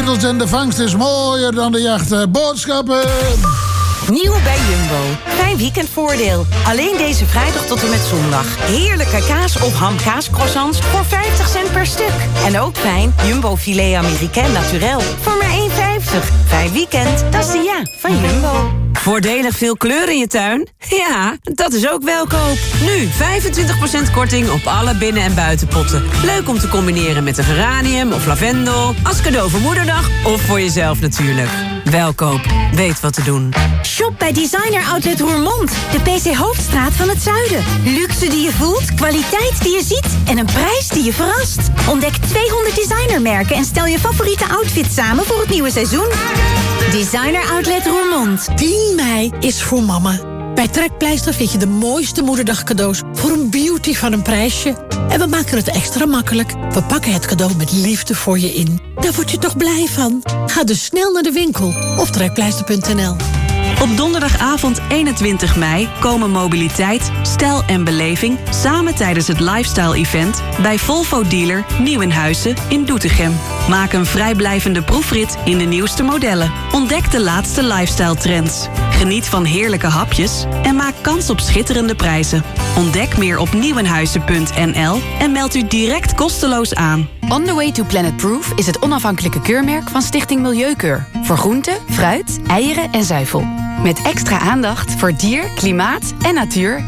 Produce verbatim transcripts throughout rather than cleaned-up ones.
vogels en de vangst is mooier dan de jacht. Boodschappen. Nieuw bij Jumbo. Fijn weekendvoordeel. Alleen deze vrijdag tot en met zondag. Heerlijke kaas- of hamkaascroissants voor vijftig cent per stuk. En ook fijn Jumbo filet Américain naturel voor maar één vijftig. Fijn weekend, dat is de ja van Jumbo. Voordelig veel kleur in je tuin? Ja, dat is ook Welkoop. Nu vijfentwintig procent korting op alle binnen- en buitenpotten. Leuk om te combineren met een geranium of lavendel. Als cadeau voor moederdag of voor jezelf natuurlijk. Welkoop, weet wat te doen. Shop bij Designer Outlet Roermond. De P C Hoofdstraat van het zuiden. Luxe die je voelt, kwaliteit die je ziet en een prijs die je verrast. Ontdek tweehonderd designermerken en stel je favoriete outfit samen voor het nieuwe seizoen. Designer Outlet Roermond. tien mei is voor mama. Bij Trekpleister vind je de mooiste moederdagcadeaus voor een beauty van een prijsje. En we maken het extra makkelijk. We pakken het cadeau met liefde voor je in. Daar word je toch blij van? Ga dus snel naar de winkel of trekpleister punt n l. Op donderdagavond eenentwintig mei komen mobiliteit, stijl en beleving samen tijdens het lifestyle-event bij Volvo Dealer Nieuwenhuizen in Doetinchem. Maak een vrijblijvende proefrit in de nieuwste modellen. Ontdek de laatste lifestyle-trends. Geniet van heerlijke hapjes en maak kans op schitterende prijzen. Ontdek meer op nieuwenhuizen punt n l en meld u direct kosteloos aan. On the Way to Planet Proof is het onafhankelijke keurmerk van Stichting Milieukeur. Voor groente, fruit, eieren en zuivel. Met extra aandacht voor dier, klimaat en natuur.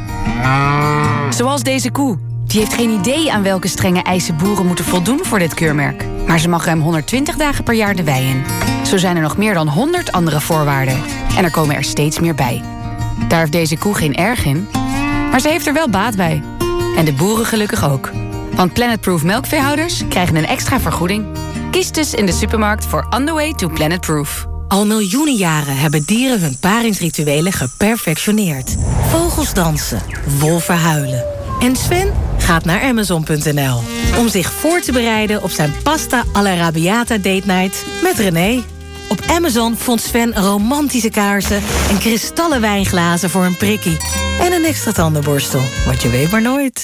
Zoals deze koe. Die heeft geen idee aan welke strenge eisen boeren moeten voldoen voor dit keurmerk. Maar ze mag ruim honderdtwintig dagen per jaar de wei in. Zo zijn er nog meer dan honderd andere voorwaarden. En er komen er steeds meer bij. Daar heeft deze koe geen erg in. Maar ze heeft er wel baat bij. En de boeren gelukkig ook. Want Planetproof melkveehouders krijgen een extra vergoeding. Kies dus in de supermarkt voor On the Way to Planetproof. Al miljoenen jaren hebben dieren hun paringsrituelen geperfectioneerd. Vogels dansen, wolven huilen. En Sven gaat naar amazon punt n l om zich voor te bereiden op zijn pasta alla Rabiata date night met René. Op Amazon vond Sven romantische kaarsen en kristallen wijnglazen voor een prikkie. En een extra tandenborstel, want je weet maar nooit.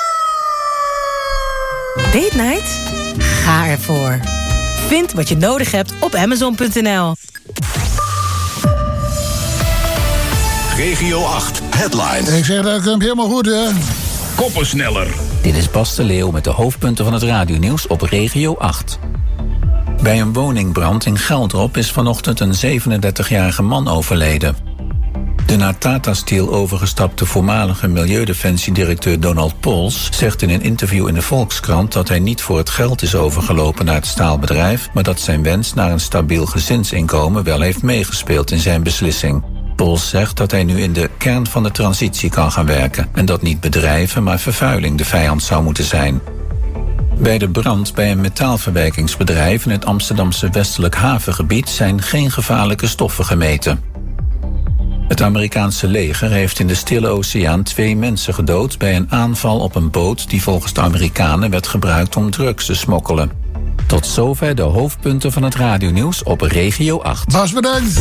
Date night? Ga ervoor. Vind wat je nodig hebt op amazon punt n l. Regio acht, headline. Ik zeg, dat komt helemaal goed, hè? Koppensneller. Dit is Bas de Leeuw met de hoofdpunten van het radionieuws op Regio acht. Bij een woningbrand in Geldrop is vanochtend een zevenendertigjarige man overleden. De naar Tata Steel overgestapte voormalige milieudefensiedirecteur Donald Pols zegt in een interview in de Volkskrant dat hij niet voor het geld is overgelopen naar het staalbedrijf, maar dat zijn wens naar een stabiel gezinsinkomen wel heeft meegespeeld in zijn beslissing. Pols zegt dat hij nu in de kern van de transitie kan gaan werken en dat niet bedrijven, maar vervuiling de vijand zou moeten zijn. Bij de brand bij een metaalverwerkingsbedrijf in het Amsterdamse westelijk havengebied zijn geen gevaarlijke stoffen gemeten. Het Amerikaanse leger heeft in de Stille Oceaan twee mensen gedood bij een aanval op een boot die volgens de Amerikanen werd gebruikt om drugs te smokkelen. Tot zover de hoofdpunten van het radionieuws op Regio acht. Bas, bedankt.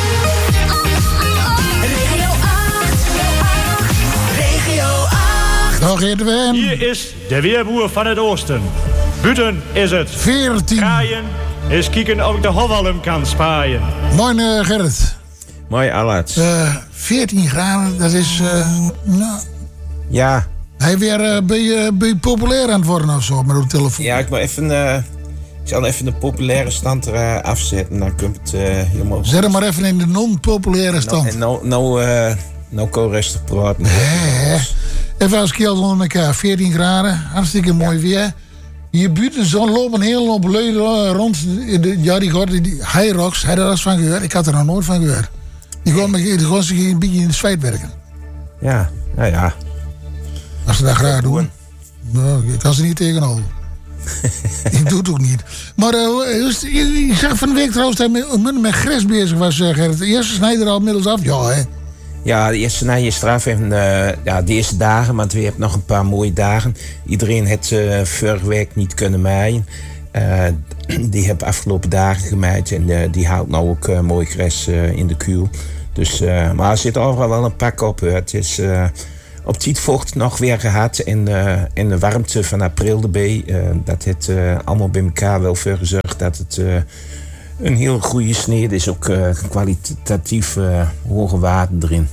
Nog even. Hier is de weerboer van het oosten. Buiten is het veertien. Kraaien is kijken of ik de Hofwalm kan spaaien. Mooi uh, Gerrit. Mooi Allard. Uh, veertien graden, dat is... Uh, nou, ja. Hij weer, uh, ben, je, ben je populair aan het worden of zo met op de telefoon? Ja, ik moet even... Uh, ik zal even de populaire stand er uh, afzetten. Dan komt het uh, helemaal... Zet hem maar even in de non-populaire stand. En nou, nou, uh, nou kan rustig praten. Nee. Even als keels onder elkaar, veertien graden, hartstikke mooi weer. Hier buiten zon lopen een hele hoop leuden rond. In de, ja, die gaat die High Rocks, heb je er eens van gehoord? Ik had er nog nooit van gehoord. Die gaan nee. gewoon zich een beetje in de zwijt werken. Ja, nou ja. Als ze dat graag doen. Nou, ik kan ze niet tegenhouden. Ik doe het ook niet. Maar uh, ik zag van de week trouwens dat hij met Gres bezig was, uh, Gerrit. De eerste snijder al inmiddels af, ja hè. Ja, de eerste snij je straf en uh, ja, de eerste dagen, want we hebben nog een paar mooie dagen. Iedereen heeft uh, vorige week niet kunnen maaien. Uh, die hebben afgelopen dagen gemaaid en uh, die haalt nou ook uh, mooi gras uh, in de kuil. Dus, uh, maar er zit overal wel een pak op. Uh, het is uh, op dit vocht nog weer gehad en, uh, en de warmte van april erbij. Uh, dat heeft uh, allemaal bij elkaar wel voor gezorgd dat het uh, Een heel goede sneeuw. Er is ook uh, kwalitatief uh, hoge waarden erin.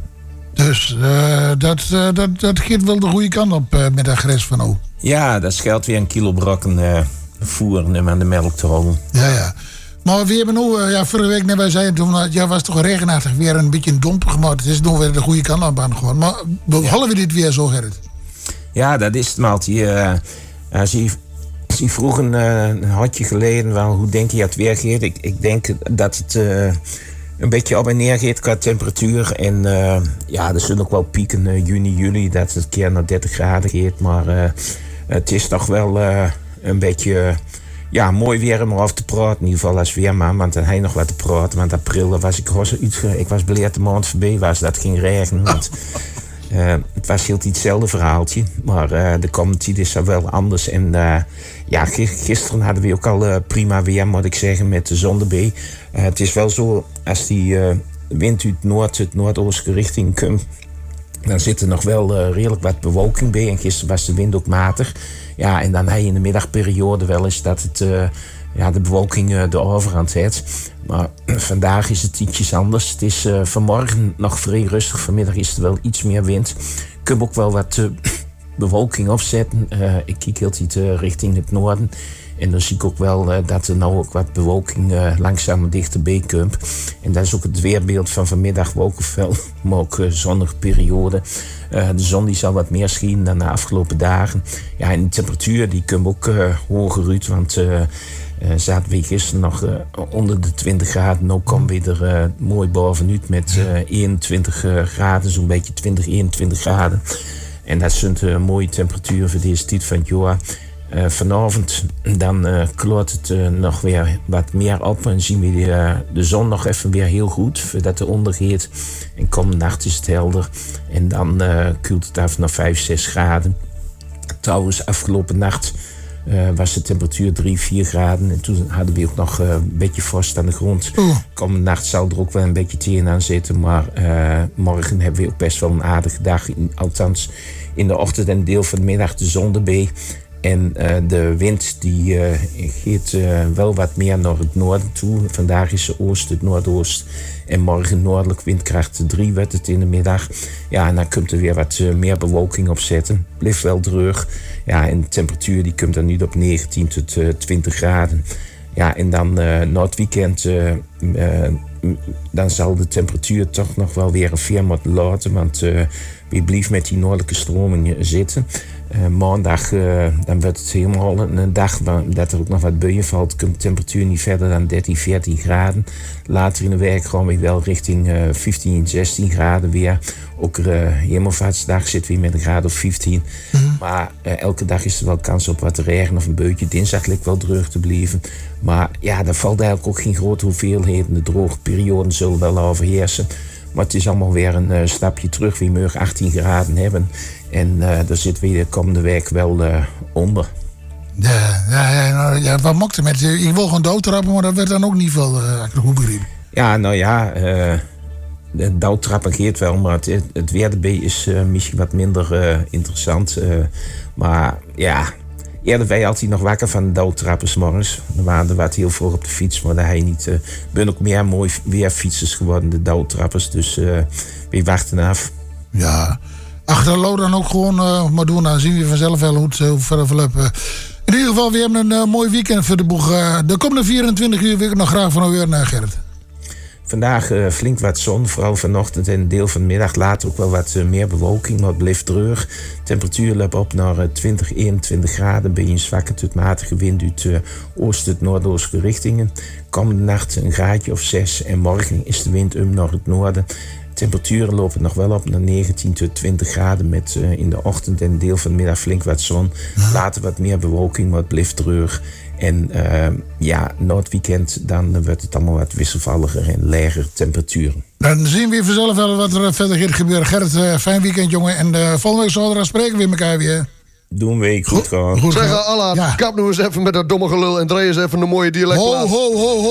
Dus uh, dat, uh, dat, dat gaat wel de goede kant op uh, met dat gres van O. Ja, dat scheelt weer een kilo brokken uh, voeren om aan de melk te rollen. Ja, ja. Maar we hebben nu, uh, ja, vorige week, net wij zeiden toen, uh, ja, was toch regenachtig weer een beetje een domper gemaakt. Het is nog weer de goede kant op aan gewoon. Maar behalve ja. dit weer zo, Gerrit? Ja, dat is het, maat. Uh, als je Als je vroeg een, een hartje geleden, wel, hoe denk je dat het weer gaat? Ik, ik denk dat het uh, een beetje op en neer gaat qua temperatuur. En uh, ja, er zullen ook wel pieken uh, juni, juli, dat het een keer naar dertig graden gaat. Maar uh, het is toch wel uh, een beetje uh, ja, mooi weer om erover te praten. In ieder geval als weerman, want dan heb je nog wat te praten. Want april was ik, was uitge- ik was blij dat de maand voorbij was, dat ging regenen. Want, Uh, het was heel hetzelfde verhaaltje, maar uh, de komende tijd is dat wel anders. En uh, ja, gisteren hadden we ook al uh, prima weer, moet ik zeggen, met de zon erbij. Uh, het is wel zo, als die uh, wind uit noord, uit noordoostelijke richting komt, dan zit er nog wel uh, redelijk wat bewolking bij. En gisteren was de wind ook matig. Ja, en dan heb je in de middagperiode wel eens dat het, uh, ja, de bewolking uh, de overhand heeft. Maar vandaag is het ietsjes anders. Het is uh, vanmorgen nog vrij rustig. Vanmiddag is er wel iets meer wind. Ik kan ook wel wat uh, bewolking opzetten. Uh, ik kijk heel tijd uh, richting het noorden. En dan zie ik ook wel uh, dat er nou ook wat bewolking uh, langzaam dichterbij komt. En dat is ook het weerbeeld van vanmiddag. Wolkenveld, maar ook uh, zonnige periode. Uh, de zon die zal wat meer schijnen dan de afgelopen dagen. Ja, en de temperatuur die komt ook uh, hoger uit. Want uh, uh, zaten we gisteren nog uh, onder de twintig graden. Nu komen we er uh, mooi bovenuit met uh, eenentwintig uh, graden. Zo'n beetje twintig, eenentwintig graden. En dat is een uh, mooie temperatuur voor deze tijd van het jaar. Uh, vanavond dan uh, kloot het uh, nog weer wat meer op en zien we de, uh, de zon nog even weer heel goed voordat het ondergaat. En komende nacht is het helder en dan uh, koelt het af naar vijf, zes graden. Trouwens, afgelopen nacht uh, was de temperatuur drie, vier graden en toen hadden we ook nog uh, een beetje vorst aan de grond. Oh. Komende nacht zal er ook wel een beetje tegenaan zitten, maar uh, morgen hebben we ook best wel een aardige dag. In, althans, in de ochtend en deel van de middag de zon erbij. En uh, de wind die uh, gaat uh, wel wat meer naar het noorden toe. Vandaag is de oost, het noordoost. En morgen noordelijk windkracht drie werd het in de middag. Ja, en dan komt er weer wat uh, meer bewolking op zetten. Blijft wel droog. Ja, en de temperatuur die komt dan nu op negentien tot twintig graden. Ja, en dan uh, na het weekend... Uh, uh, dan zal de temperatuur toch nog wel weer een veer moeten laten. Want uh, we blijven met die noordelijke stroming zitten. Uh, maandag uh, dan wordt het helemaal een dag dat er ook nog wat buien valt. Komt de temperatuur niet verder dan dertien, veertien graden. Later in de week gaan we wel richting uh, vijftien, zestien graden weer. Ook uh, hemelvaartsdag zitten we met een graad of vijftien. Mm-hmm. Maar uh, elke dag is er wel kans op wat regen of een beutje. Dinsdag lijkt wel droog te blijven. Maar ja, er valt eigenlijk ook geen grote hoeveelheden. De droge perioden zullen wel overheersen. Maar het is allemaal weer een uh, stapje terug. We mogen achttien graden hebben. En uh, daar zitten we de komende week wel uh, onder. Ja, ja, ja, nou, ja, wat mocht er met? Ik wil gewoon doodtrappen, maar dat werd dan ook niet veel uh, goed begrepen. Ja, nou ja, uh, de doodtrappen gaat wel, maar het, het weer erbij is uh, misschien wat minder uh, interessant. Uh, maar ja, eerder wij altijd nog wakker van de doodtrappen 's morgens. Dan waren er wat heel vroeg op de fiets, maar daar hij niet. Ik uh, ben ook meer mooi weer fietsers geworden, de doodtrappers. Dus uh, we wachten af. Ja. Achterloop dan ook gewoon uh, maar doen. Dan zien we vanzelf wel hoe het uh, verder verloopt. Uh, in ieder geval, we hebben een uh, mooi weekend voor de boeg. Uh, de komende vierentwintig uur wil ik nog graag van u weer naar Gerrit. Vandaag uh, flink wat zon, vooral vanochtend en een deel van de middag. Later ook wel wat uh, meer bewolking, maar het bleef droog. Temperatuur loopt op naar uh, twintig, eenentwintig graden. Bij een zwakke tot matige wind uit uh, oost- tot noordoostelijke richtingen. Komende nacht een graadje of zes en morgen is de wind um naar het noorden. Temperaturen lopen nog wel op naar negentien tot twintig graden met uh, in de ochtend en een deel van de middag flink wat zon. Later wat meer bewolking, maar het blijft droog. En uh, ja, na het weekend dan wordt het allemaal wat wisselvalliger en lager temperaturen. Dan zien we vanzelf wel wat er verder gaat gebeuren. Gerrit, uh, fijn weekend jongen. En uh, volgende week zaterdag spreken we elkaar weer. Doen we goed gewoon. Zeg, Allah, ja. Kap nu eens even met dat domme gelul en draai eens even een mooie dialect. Ho, ho, ho, ho.